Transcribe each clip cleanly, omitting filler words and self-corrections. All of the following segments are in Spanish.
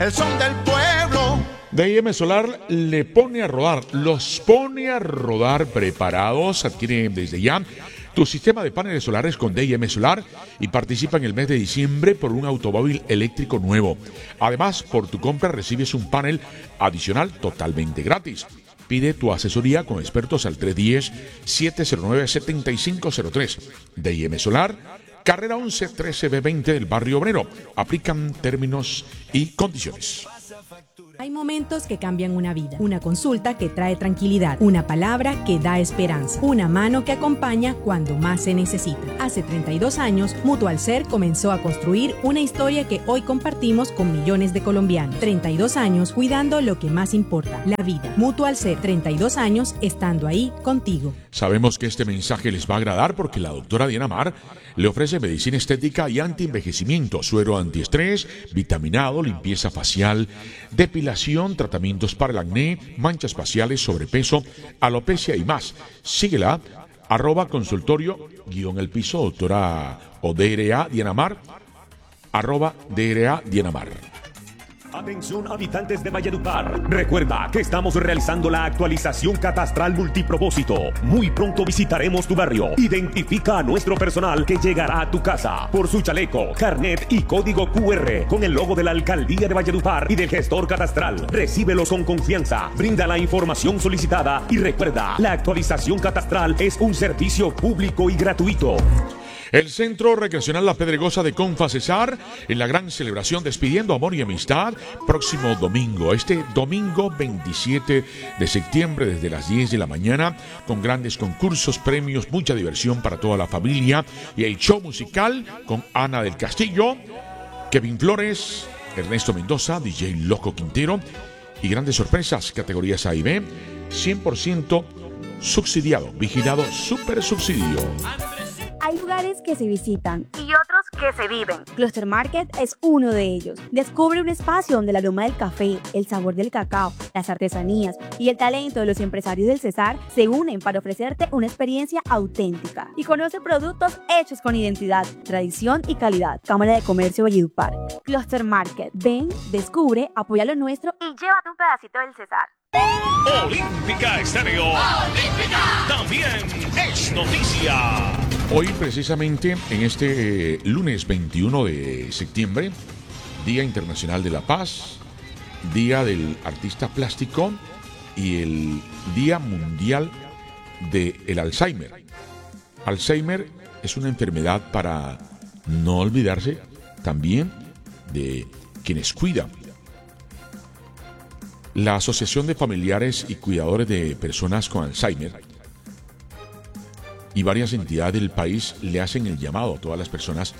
El son del pueblo. DIM Solar le pone a rodar, los pone a rodar preparados. Adquiere desde ya tu sistema de paneles solares con DIM Solar y participa en el mes de diciembre por un automóvil eléctrico nuevo. Además, por tu compra recibes un panel adicional totalmente gratis. Pide tu asesoría con expertos al 310-709-7503. DIM Solar, carrera 11 13B20 del Barrio Obrero. Aplican términos y condiciones. Hay momentos que cambian una vida, una consulta que trae tranquilidad, una palabra que da esperanza, una mano que acompaña cuando más se necesita. Hace 32 años, Mutual Ser comenzó a construir una historia que hoy compartimos con millones de colombianos. 32 años cuidando lo que más importa, la vida. Mutual Ser, 32 años estando ahí contigo. Sabemos que este mensaje les va a agradar porque la doctora Diana Mar le ofrece medicina estética y antienvejecimiento, suero antiestrés, vitaminado, limpieza facial, depilación, tratamientos para el acné, manchas faciales, sobrepeso, alopecia y más. Síguela, @consultorio_el piso, doctora o DRA Diana Mar, @DRA Diana Mar. Atención habitantes de Valledupar, recuerda que estamos realizando la actualización catastral multipropósito. Muy pronto visitaremos tu barrio. Identifica a nuestro personal que llegará a tu casa por su chaleco, carnet y código QR con el logo de la Alcaldía de Valledupar y del gestor catastral. Recíbelos con confianza, brinda la información solicitada y recuerda, la actualización catastral es un servicio público y gratuito. El Centro Recreacional La Pedregosa de Confacesar, en la gran celebración Despidiendo Amor y Amistad, próximo domingo, este domingo 27 de septiembre desde las 10 de la mañana, con grandes concursos, premios, mucha diversión para toda la familia y el show musical con Ana del Castillo, Kevin Flores, Ernesto Mendoza, DJ Loco Quintero y grandes sorpresas, categorías A y B, 100% subsidiado, vigilado, super subsidio. Hay lugares que se visitan y otros que se viven. Cluster Market es uno de ellos. Descubre un espacio donde el aroma del café, el sabor del cacao, las artesanías y el talento de los empresarios del Cesar se unen para ofrecerte una experiencia auténtica. Y conoce productos hechos con identidad, tradición y calidad. Cámara de Comercio Valledupar. Cluster Market. Ven, descubre, apoya lo nuestro y llévate un pedacito del Cesar. Olímpica Estéreo. Olímpica también es noticia. Hoy precisamente en este lunes 21 de septiembre, Día Internacional de la Paz, Día del Artista Plástico y el Día Mundial del Alzheimer. Alzheimer es una enfermedad para no olvidarse también de quienes cuidan. La Asociación de Familiares y Cuidadores de Personas con Alzheimer y varias entidades del país le hacen el llamado a todas las personas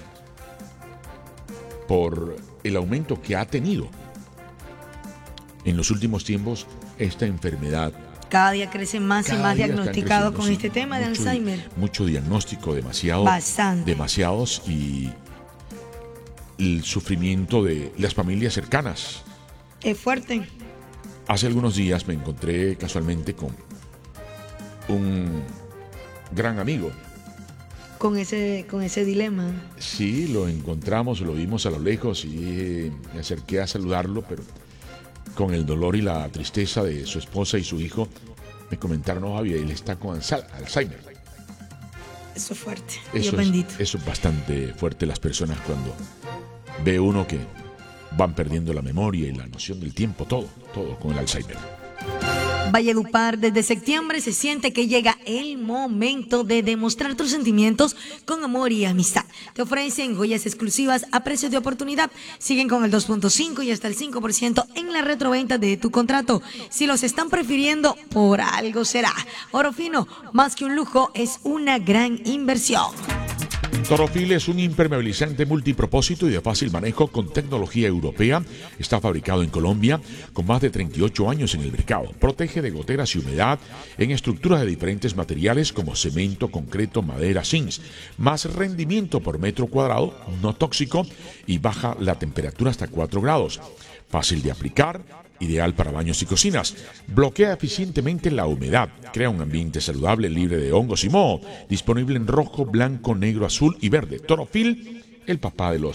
por el aumento que ha tenido en los últimos tiempos esta enfermedad. Cada día crece más y más diagnosticado con este tema de Alzheimer. Mucho diagnóstico, demasiados y el sufrimiento de las familias cercanas. Es fuerte. Hace algunos días me encontré casualmente con un gran amigo. Con ese dilema. Sí, lo encontramos, lo vimos a lo lejos y me acerqué a saludarlo, pero con el dolor y la tristeza de su esposa y su hijo, me comentaron, no, Javier, él está con Alzheimer. Eso es fuerte. Eso es bastante fuerte, las personas cuando ve uno que van perdiendo la memoria y la noción del tiempo, todo con el Alzheimer. Valledupar, desde septiembre se siente que llega el momento de demostrar tus sentimientos con amor y amistad. Te ofrecen joyas exclusivas a precio de oportunidad. Siguen con el 2.5 y hasta el 5% en la retroventa de tu contrato. Si los están prefiriendo, por algo será. Oro fino, más que un lujo, es una gran inversión. Torofil es un impermeabilizante multipropósito y de fácil manejo con tecnología europea. Está fabricado en Colombia con más de 38 años en el mercado. Protege de goteras y humedad en estructuras de diferentes materiales como cemento, concreto, madera, zinc. Más rendimiento por metro cuadrado, no tóxico y baja la temperatura hasta 4 grados. Fácil de aplicar, ideal para baños y cocinas. Bloquea eficientemente la humedad. Crea un ambiente saludable, libre de hongos y moho. Disponible en rojo, blanco, negro, azul y verde. Torofil, el papá de los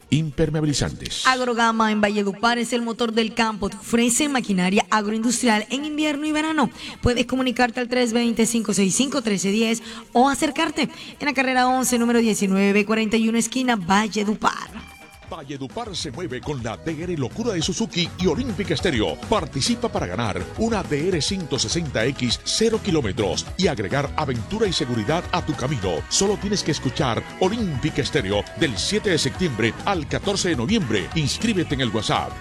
impermeabilizantes. Agrogama en Valledupar es el motor del campo. Te ofrece maquinaria agroindustrial en invierno y verano. Puedes comunicarte al 320-565-1310 o acercarte en la carrera 11, número 1941, esquina Valledupar. Valledupar se mueve con la DR Locura de Suzuki y Olympic Stereo. Participa para ganar una DR 160X 0 kilómetros y agregar aventura y seguridad a tu camino. Solo tienes que escuchar Olympic Stereo del 7 de septiembre al 14 de noviembre. Inscríbete en el WhatsApp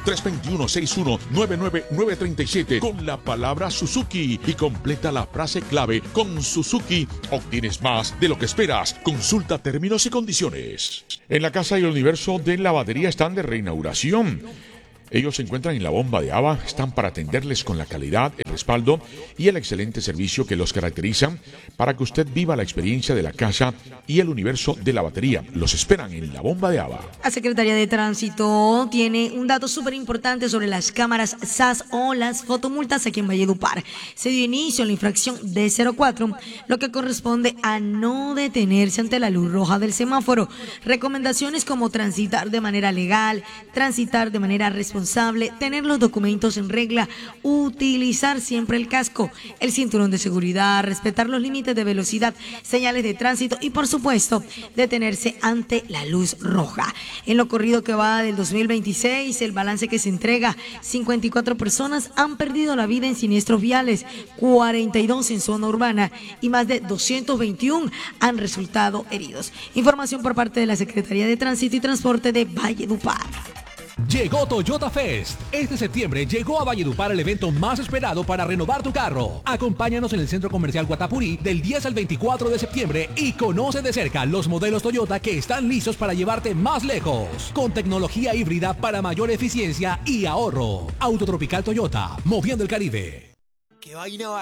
321-61-99937 con la palabra Suzuki y completa la frase clave con Suzuki. Obtienes más de lo que esperas. Consulta términos y condiciones. En la Casa y el Universo de la Batería están de reinauguración. Ellos se encuentran en la Bomba de Aba, están para atenderles con la calidad, el respaldo y el excelente servicio que los caracterizan para que usted viva la experiencia de la casa y el universo de la batería. Los esperan en la Bomba de Aba. La Secretaría de Tránsito tiene un dato súper importante sobre las cámaras SAS o las fotomultas aquí en Valledupar. Se dio inicio a la infracción D04, lo que corresponde a no detenerse ante la luz roja del semáforo. Recomendaciones como transitar de manera legal, transitar de manera responsable, tener los documentos en regla, utilizar siempre el casco, el cinturón de seguridad, respetar los límites de velocidad, señales de tránsito y por supuesto detenerse ante la luz roja. En lo corrido que va del 2026, el balance que se entrega, 54 personas han perdido la vida en siniestros viales, 42 en zona urbana y más de 221 han resultado heridos. Información por parte de la Secretaría de Tránsito y Transporte de Valledupar. Llegó Toyota Fest. Este septiembre llegó a Valledupar el evento más esperado para renovar tu carro. Acompáñanos en el Centro Comercial Guatapurí del 10 al 24 de septiembre y conoce de cerca los modelos Toyota que están listos para llevarte más lejos. Con tecnología híbrida para mayor eficiencia y ahorro. Autotropical Toyota, moviendo el Caribe. ¿Qué vaina